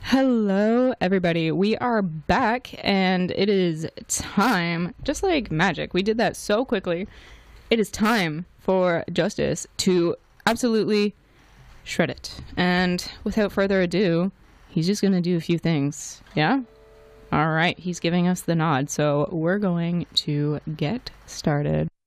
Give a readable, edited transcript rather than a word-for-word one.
Hello, everybody. We are back, and it is time, just like magic. We did that so quickly. It is time for Justice to absolutely shred it. And without further ado, he's just going to do a few things. Yeah? All right. He's giving us the nod, so we're going to get started.